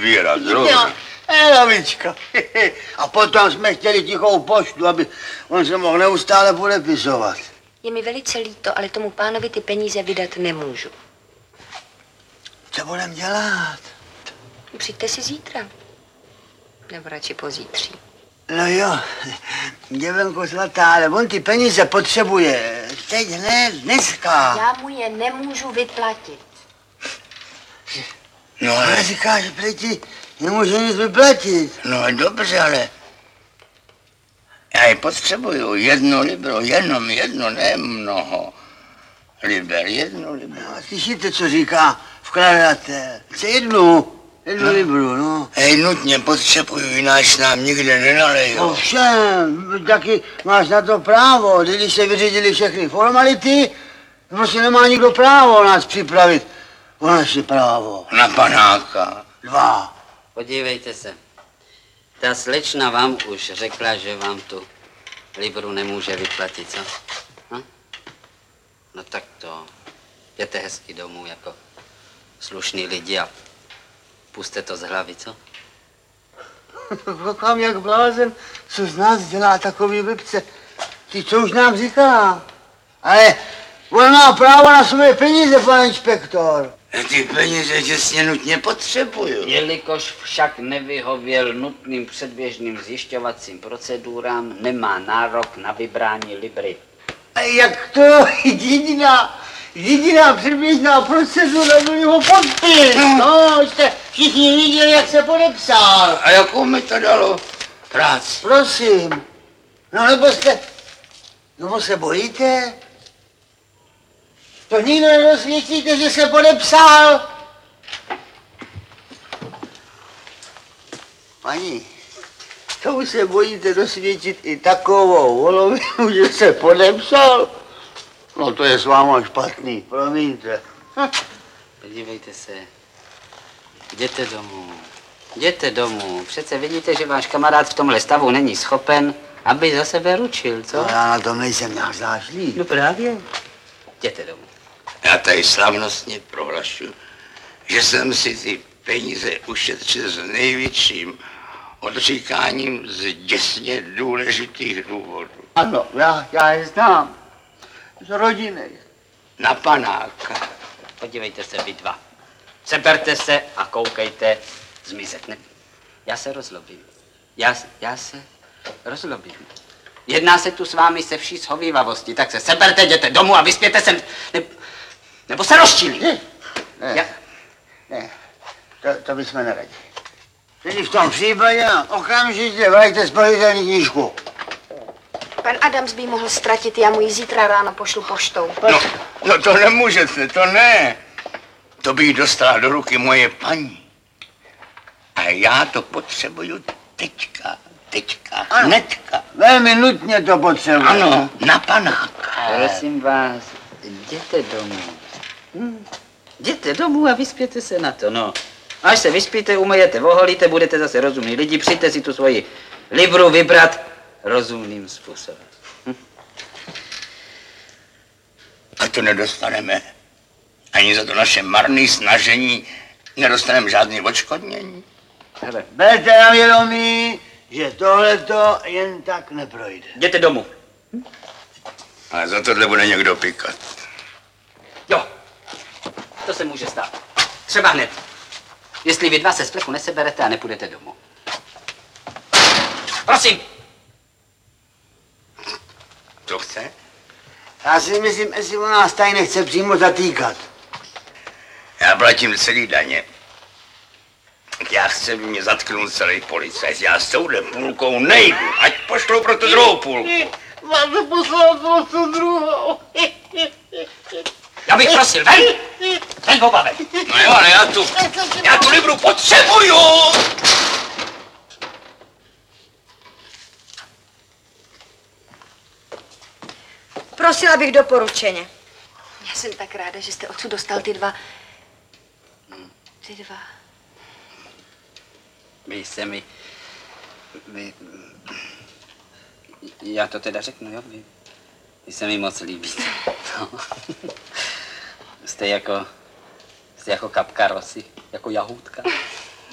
sbírat, zrovna. Lavička. A potom jsme chtěli tichou poštu, aby on se mohl neustále podepisovat. Je mi velice líto, ale tomu pánovi ty peníze vydat nemůžu. Co budeme dělat? Přijďte si zítra. Nebo radši pozítří. No jo, děvenko zlatá, ale on ty peníze potřebuje. Teď hned, dneska. Já mu je nemůžu vyplatit. No ale říká, že prý nemůže nic vyplatit. No dobře, ale já je potřebuju. 1 libro, jenom 1, ne mnoho. Liber, 1 libro. No, slyšíte, co říká vkladatel? Chce jednu libru, no. Hej, nutně potřebuju, jináč nám nikde nenalejou. Ovšem, taky máš na to právo. Když se vyřídili všechny formality, prostě nemá nikdo právo nás připravit o naše právo. Na panáka. 2. Podívejte se. Ta slečna vám už řekla, že vám tu libru nemůže vyplatit, co? Hm? No tak to jděte hezky domů jako slušný lidi a puste to z hlavy, co? Koukám jak blázen, co z nás dělá takový blbce. Ty co už nám říká? Ale on má právo na své peníze, pane inspektor. Ty peníze těsně nutně potřebuju. Jelikož však nevyhověl nutným předběžným zjišťovacím procedurám, nemá nárok na vybrání libry. A jak to? Jediná předběžná procedura byl jeho podpis. No, jste všichni viděli, jak se podepsal. A jakou mi to dalo práci? Prosím. No nebo se bojíte? To nikdo nedosvědčíte, že se podepsal. Paní, to už se bojíte dosvědčit i takovou volovinu, že se podepsal? No to je s váma špatný, promiňte. Podívejte se. Jděte domů. Jděte domů. Přece vidíte, že váš kamarád v tomhle stavu není schopen, aby za sebe ručil, co? No já na tom nejsem nějak zášlý. No právě. Jděte domů. Já tady slavnostně prohlašuji, že jsem si ty peníze ušetřil s největším odříkáním z děsně důležitých důvodů. Ano, já je znám. Z rodiny. Na panáka. Podívejte se vy dva. Seberte se a koukejte zmizet. Ne? Já se rozlobím. Já se rozlobím. Jedná se tu s vámi se vší shovívavosti, tak se seberte, jděte domů a vyspěte se, nebo se rozčilí. Ne, to bychom neradi. Tedy v tom případě okamžitě vraťte spalitelní knížku. Pan Adams by mohl ztratit, já mu ji zítra ráno pošlu poštou. No to nemůžete, to ne. To by jí dostala do ruky moje paní. A já to potřebuju teďka, hnedka. Velmi nutně to potřebuji. Ano, na panáka. Prosím vás, jděte domů. Jděte domů a vyspěte se na to, no. Až se vyspíte, umyjete, oholíte, budete zase rozumní lidi, přijďte si tu svoji libru vybrat rozumným způsobem. A to nedostaneme. Ani za to naše marné snažení nedostaneme žádný odškodnění. Hele, Berte na vědomí, že tohleto jen tak neprojde. jděte domů. Ale za tohle bude někdo pikat. Jo, to se může stát. Třeba hned. Jestli vy dva se z plechu neseberete a nepůjdete domů. Prosím. Co chce? Já si myslím, jestli on nás tady nechce přímo zatýkat. Já platím celý daně. Já chci, aby mě zatknul celý policajt. Já s touhle půlkou nejdu. Ať pošlou pro tu druhou půlku. Máte poslat pro tu druhou. Já bych prosil, ven! Ven, oba ven! No jo, ale já tu libru potřebuju! Prosila bych doporučeně. Já jsem tak ráda, že jste odsud dostal ty dva. Vy se mi... Já to teda řeknu, jo? Vy se mi moc líbíte. No. Jste jako kapka rosy, jako jahůdka.